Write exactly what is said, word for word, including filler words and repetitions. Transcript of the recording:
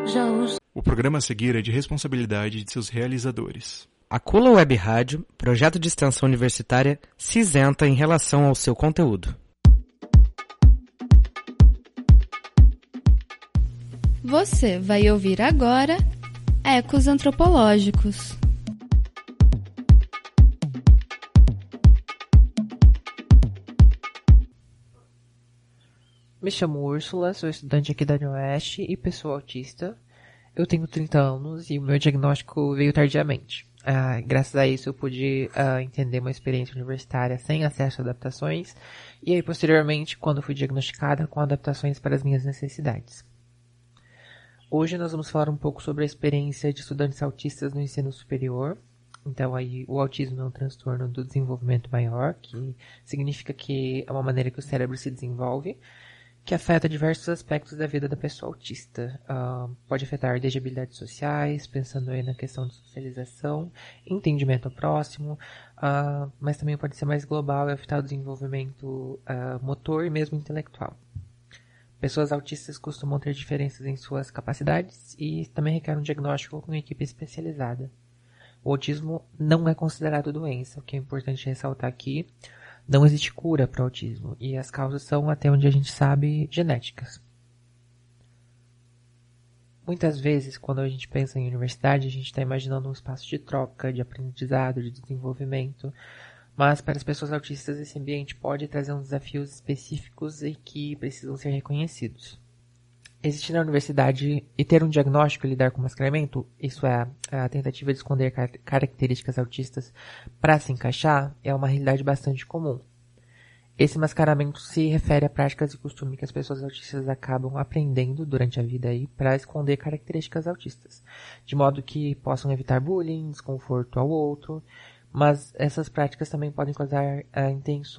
Já os... O programa a seguir é de responsabilidade de seus realizadores. A Cula Web Rádio, projeto de extensão universitária, se isenta em relação ao seu conteúdo. Você vai ouvir agora Ecos Antropológicos. Me chamo Úrsula, sou estudante aqui da UniOeste e pessoa autista. Eu tenho trinta anos e o meu diagnóstico veio tardiamente. Ah, graças a isso eu pude ah, entender uma experiência universitária sem acesso a adaptações e aí posteriormente quando fui diagnosticada com adaptações para as minhas necessidades. Hoje nós vamos falar um pouco sobre a experiência de estudantes autistas no ensino superior. Então aí o autismo é um transtorno do desenvolvimento maior, que significa que é uma maneira que o cérebro se desenvolve, que afeta diversos aspectos da vida da pessoa autista. Uh, pode afetar desde habilidades sociais, pensando aí na questão de socialização, entendimento ao próximo, uh, mas também pode ser mais global e afetar o desenvolvimento uh, motor e mesmo intelectual. Pessoas autistas costumam ter diferenças em suas capacidades e também requer um diagnóstico com equipe especializada. O autismo não é considerado doença, o que é importante ressaltar aqui. Não existe cura para o autismo e as causas são, até onde a gente sabe, genéticas. Muitas vezes, quando a gente pensa em universidade, a gente está imaginando um espaço de troca, de aprendizado, de desenvolvimento, mas para as pessoas autistas esse ambiente pode trazer uns desafios específicos e que precisam ser reconhecidos. Existir na universidade e ter um diagnóstico e lidar com mascaramento, isso é, a tentativa de esconder car- características autistas para se encaixar, é uma realidade bastante comum. Esse mascaramento se refere a práticas e costumes que as pessoas autistas acabam aprendendo durante a vida para esconder características autistas, de modo que possam evitar bullying, desconforto ao outro, mas essas práticas também podem causar uh, intenso